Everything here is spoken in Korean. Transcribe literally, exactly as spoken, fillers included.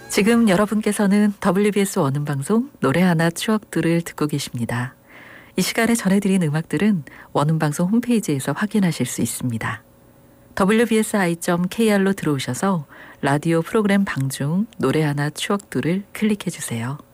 지금 여러분께서는 더블유비에스 원음방송 노래 하나 추억들을 듣고 계십니다. 이 시간에 전해드린 음악들은 원음방송 홈페이지에서 확인하실 수 있습니다. 더블유비에스 아이 닷 케이알로 들어오셔서 라디오 프로그램 방중 노래 하나 추억들을 클릭해 주세요.